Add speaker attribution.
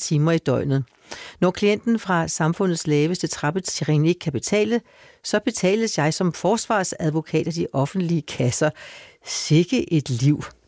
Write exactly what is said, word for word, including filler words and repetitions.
Speaker 1: timer i døgnet. Når klienten fra samfundets laveste trappetrin ikke kan betale, så betales jeg som forsvarsadvokat af de offentlige kasser. Sikke et liv.